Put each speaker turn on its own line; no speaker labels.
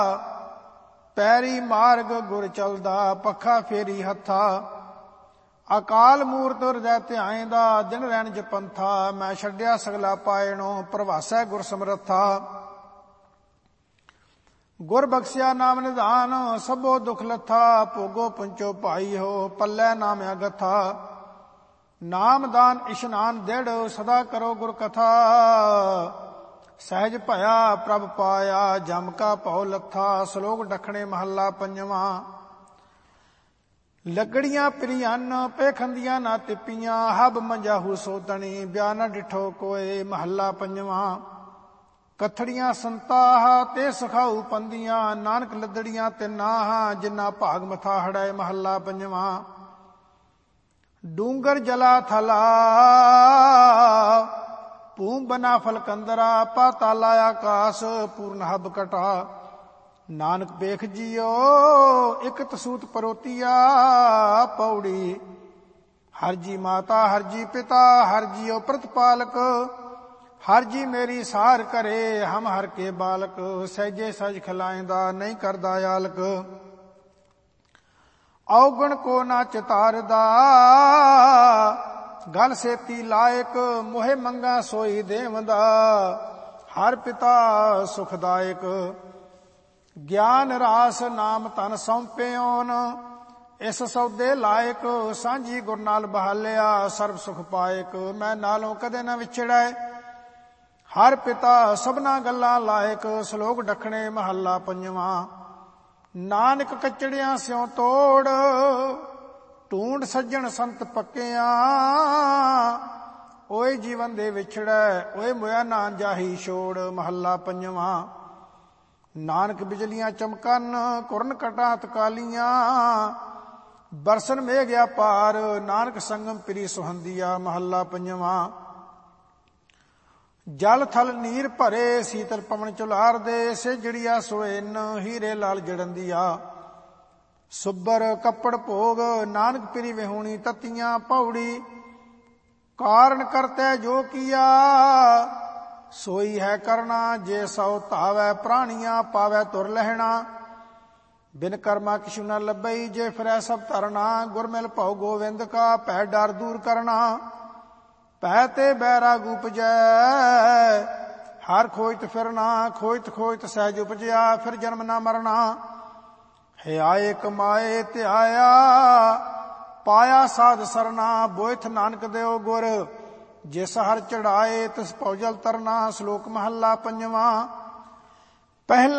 ਪੈਰੀ ਮਾਰਗ ਗੁਰ ਚਲਦਾ, ਪੱਖਾ ਫੇਰੀ ਹੱਥਾ। ਅਕਾਲ ਮੂਰਤ ਹਿਰਦੈ ਧਿਆਇਂਦਾ, ਦਿਨ ਰੈਣ ਜਪੰਥਾ। ਮੈਂ ਛੱਡਿਆ ਸਗਲਾ ਪਾਇਣੋ, ਪ੍ਰਭਾਸੈ ਗੁਰ ਸਮਰੱਥਾ। ਗੁਰ ਬਖਸ਼ਿਆ ਨਾਮ ਨਿਧਾਨ, ਸਭੋ ਦੁਖ ਲੱਥਾ। ਭੋਗੋ ਪੁੰਚੋ ਭਾਈ ਹੋ, ਪੱਲੇ ਨਾਮ ਅਗਥਾ। ਨਾਮਦਾਨ ਇਸ਼ਨਾਨ ਦਿੜ, ਸਦਾ ਕਰੋ ਗੁਰ ਕਥਾ। ਸਹਿਜ ਭਇਆ ਪ੍ਰਭ ਪਾਇਆ, ਜਮ ਕਾ ਭਉ ਲੱਥਾ। ਸ਼ਲੋਕ ਡਖਣੇ ਮਹੱਲਾ ਪੰਜਵਾਂ। ਲੱਗੜੀਆਂ ਪ੍ਰਿਅਨ, ਪੇਖੰਦੀਆਂ ਨਾ ਤਿੱਪੀਆਂ। ਹਬ ਮੰਜਾਹੂ ਸੋਤਣੀ, ਬਿਆ ਨਾ ਡਿਠੋ ਕੋਏ। ਮਹੱਲਾ ਪੰਜਵਾਂ। ਕਥੜੀਆਂ ਸੰਤਾਹ, ਤੇ ਸਖਾਊ ਪੰਦੀਆਂ। ਨਾਨਕ ਲੱਦੜੀਆਂ ਤਿੰਨਾਹ, ਜਿੰਨਾ ਭਾਗ ਮਥਾ ਹੜਾਏ। ਮਹੱਲਾ ਪੰਜਵਾਂ। ਡੂੰਗਰ ਜਲਾ ਥਲਾ, ਭੂਮ ਬਨਾ ਫਲਕੰਦਰਾ। ਪਾਤਾਲਾ ਆਕਾਸ, ਪੂਰਨ ਹਬ ਕਟਾ। ਨਾਨਕ ਵੇਖ ਜੀਓ, ਇਕ ਤਸੂਤ ਪਰੋਤੀਆ। ਪੌੜੀ। ਹਰ ਜੀ ਮਾਤਾ, ਹਰ ਜੀ ਪਿਤਾ, ਹਰ ਜੀਓ ਪ੍ਰਤਪਾਲਕ। ਹਰ ਜੀ ਮੇਰੀ ਸਾਰ ਕਰੇ, ਹਮ ਹਰ ਕੇ ਬਾਲਕ। ਸਹਿਜੇ ਸਜ ਖਿਲਾਇਂਦਾ, ਨਹੀਂ ਕਰਦਾ ਆਲਕ। ਔਗਣ ਕੋ ਨਾ ਚਿਤਾਰਦਾ, ਗਲ ਸੇਤੀ ਲਾਇਕ। ਮੋਹਿ ਮੰਗਾ ਸੋਈ ਦੇਵਦਾ, ਹਰ ਪਿਤਾ ਸੁਖਦਾਇਕ। ਗਿਆਨ ਰਾਸ ਨਾਮ ਧਨ ਸੌਂਪਿਓਨ, ਇਸ ਸੌਦੇ ਲਾਇਕ। ਸਾਂਝੀ ਗੁਰ ਨਾਲ ਬਹਾਲਿਆ, ਸਰਬ ਸੁਖ ਪਾਇਕ। ਮੈਂ ਨਾਲੋਂ ਕਦੇ ਨਾ ਵਿਛੜੈ, ਹਰ ਪਿਤਾ ਸਭਨਾ ਗੱਲਾਂ ਲਾਇਕ। ਸ਼ਲੋਕ ਡਖਣੇ ਮਹੱਲਾ ਪੰਜਵਾਂ। ਨਾਨਕ ਕਚੜਿਆਂ ਸਿਉ ਤੋੜ, ਢੂੰਡ ਸੱਜਣ ਸੰਤ ਪੱਕਿਆਂ। ਓਏ ਜੀਵਨ ਦੇ ਵਿਛੜੈ, ਓਏ ਮੋਇਆ ਨਾ ਜਾਹੀ ਛੋੜ। ਮਹੱਲਾ ਪੰਜਵਾਂ। ਨਾਨਕ ਬਿਜਲੀਆਂ ਚਮਕਨ, ਕੁਰਨ ਕਟਾਂ ਤਕਾਲੀਆਂ। ਬਰਸਨ ਮੇਘ ਅਪਾਰ, ਨਾਨਕ ਸੰਗਮ ਪ੍ਰੀ ਸੁਹੰਦੀਆ। ਮਹੱਲਾ ਪੰਜਵਾਂ। ਜਲ ਥਲ ਨੀਰ ਭਰੇ, ਸੀਤਲ ਪਵਨ ਝੁਲਾਰ ਦੇ। ਸੇਜੜੀਆ ਸੋਇਨ, ਹੀਰੇ ਲਾਲ ਜੜੰਦੀਆ। ਸੁੱਬਰ ਕੱਪੜ ਭੋਗ, ਨਾਨਕ ਪ੍ਰੀ ਵਿਹੂਣੀ ਤਤੀਆਂ। ਪੌੜੀ। ਕਾਰਨ ਕਰਤੈ ਜੋ ਕੀਆ, ਸੋਈ ਹੈ ਕਰਨਾ। ਜੇ ਸਉ ਧਾਵੈ ਪ੍ਰਾਣੀਆਂ, ਪਾਵੈ ਤੁਰ ਲਹਿਣਾ। ਬਿਨ ਕਰਮਾ ਕਿਛੁ ਨ ਲੱਭਈ, ਜੇ ਫਿਰੈ ਸਭ ਧਰਨਾ। ਗੁਰ ਮਿਲ ਭਉ ਗੋਵਿੰਦ ਕਾ, ਭੈ ਡਰ ਦੂਰ ਕਰਨਾ। ਭੈ ਤੇ ਬੈਰਾਗ ਉਪਜੈ, ਹਰ ਖੋਜਤ ਫਿਰਨਾ। ਖੋਜਤ ਖੋਜਤ ਸਹਿਜ ਉਪਜਿਆ, ਫਿਰ ਜਨਮ ਨਾ ਮਰਨਾ। ਹਿਆਏ ਕਮਾਏ ਧਿਆਇਆ, ਪਾਇਆ ਸਾਧ ਸਰਨਾ। ਬੋਇਥ ਨਾਨਕ ਦਿਓ ਗੁਰ, ਜਿਸ ਹਰ ਚੜਾਏ। ਤਿਸ ਭਉ ਜਲ ਤਰਨਾ। ਸ਼ਲੋਕ ਮਹੱਲਾ ਪੰਜਵਾਂ। ਪਹਿਲਾ